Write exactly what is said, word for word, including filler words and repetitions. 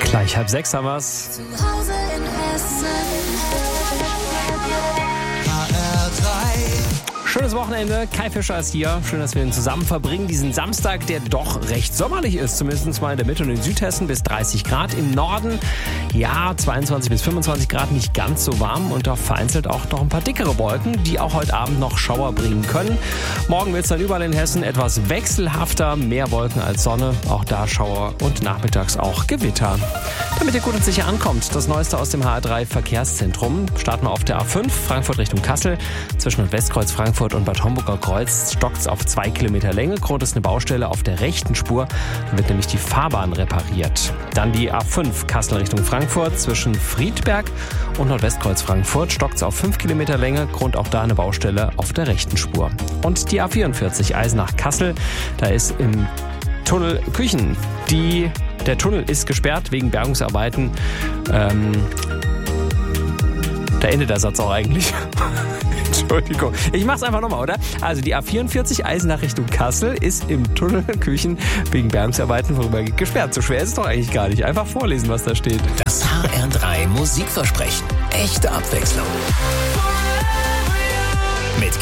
Gleich halb sechs haben wir's. Zu Hause in Hessen. H R drei. Schönes Wochenende, Kai Fischer ist hier. Schön, dass wir ihn zusammen verbringen. Diesen Samstag, der doch recht sommerlich ist, zumindest mal in der Mitte und in Südhessen, bis dreißig Grad. Im Norden, ja, zweiundzwanzig bis fünfundzwanzig Grad, nicht ganz so warm und doch vereinzelt auch noch ein paar dickere Wolken, die auch heute Abend noch Schauer bringen können. Morgen wird es dann überall in Hessen etwas wechselhafter, mehr Wolken als Sonne, auch da Schauer und nachmittags auch Gewitter. Damit ihr gut und sicher ankommt, das Neueste aus dem H R drei Verkehrszentrum. Starten wir auf der A fünf, Frankfurt Richtung Kassel. Zwischen Westkreuz Frankfurt und Bad Homburger Kreuz stockt es auf zwei Kilometer Länge. Grund ist eine Baustelle auf der rechten Spur. Da wird nämlich die Fahrbahn repariert. Dann die A fünf, Kassel Richtung Frankfurt. Zwischen Friedberg und Nordwestkreuz Frankfurt stockt es auf fünf Kilometer Länge. Grund auch da eine Baustelle auf der rechten Spur. Und die A vierundvierzig, Eisenach-Kassel. Da ist im Tunnel Küchen. Die, der Tunnel ist gesperrt wegen Bergungsarbeiten. Ähm, da endet der Satz auch eigentlich. Entschuldigung. Ich mach's einfach nochmal, oder? Also die A vierundvierzig Eisenach Richtung Kassel ist im Tunnel Küchen wegen Bergungsarbeiten vorübergehend gesperrt. So schwer ist es doch eigentlich gar nicht. Einfach vorlesen, was da steht. Das H R drei Musikversprechen. Echte Abwechslung.